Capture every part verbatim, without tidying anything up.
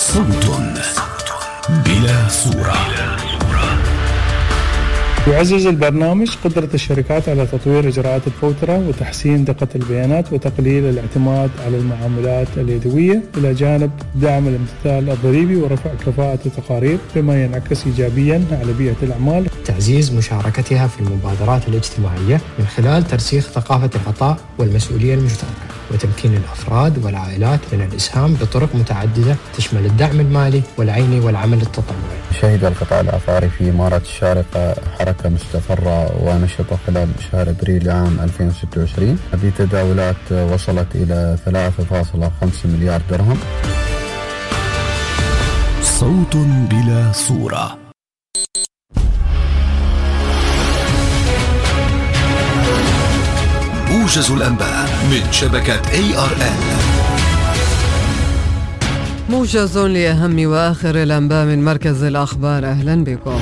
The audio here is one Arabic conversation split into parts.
صوت بلا صورة. يعزز البرنامج قدرة الشركات على تطوير إجراءات الفوترة وتحسين دقة البيانات وتقليل الاعتماد على المعاملات اليدوية، إلى جانب دعم الامتثال الضريبي ورفع كفاءة التقارير، بما ينعكس إيجابيا على بيئة الأعمال. تعزيز مشاركتها في المبادرات الاجتماعية من خلال ترسيخ ثقافة العطاء والمسؤولية المشتركة، وتمكين الأفراد والعائلات من الإسهام بطرق متعددة تشمل الدعم المالي والعيني والعمل التطوعي. شهد القطاع العقاري في إمارة الشارقة حركة مستقرة ونشطة خلال شهر أبريل عام ألفين وستة وعشرين بتداولات وصلت إلى ثلاثة فاصلة خمسة مليار درهم. صوت بلا صورة. موجز الأنباء من شبكة إيه آر إل. موجز لأهم وآخر الأنباء من مركز الأخبار. أهلا بكم.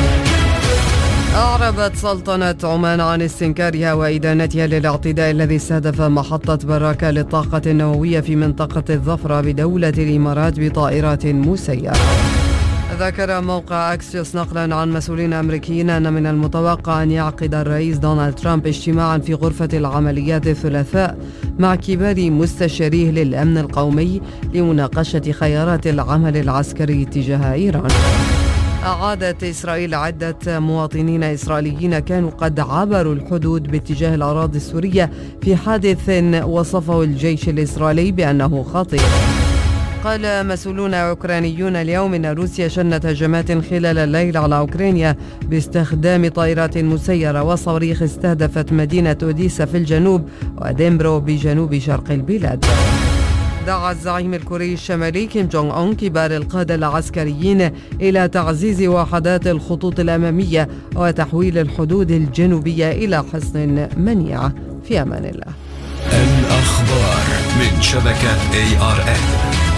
أعربت سلطنة عمان عن استنكارها وإدانتها للاعتداء الذي استهدف محطة براكة للطاقة النووية في منطقة الظفرة بدولة الإمارات بطائرات مسيرة. ذكر موقع أكسيوس نقلا عن مسؤولين أمريكيين أن من المتوقع أن يعقد الرئيس دونالد ترامب اجتماعا في غرفة العمليات الثلاثاء مع كبار مستشاريه للأمن القومي لمناقشة خيارات العمل العسكري تجاه إيران. أعادت إسرائيل عدة مواطنين إسرائيليين كانوا قد عبروا الحدود باتجاه الأراضي السورية في حادث وصفه الجيش الإسرائيلي بأنه خطير. قال مسؤولون أوكرانيون اليوم أن روسيا شنت هجمات خلال الليل على أوكرانيا باستخدام طائرات مسيرة وصواريخ استهدفت مدينة أوديسا في الجنوب وديمبرو بجنوب شرق البلاد. دعا الزعيم الكوري الشمالي كيم جونغ أون كبار القادة العسكريين إلى تعزيز وحدات الخطوط الأمامية وتحويل الحدود الجنوبية إلى حصن منيع. في أمان الله. الأخبار من شبكة إيه آر إل.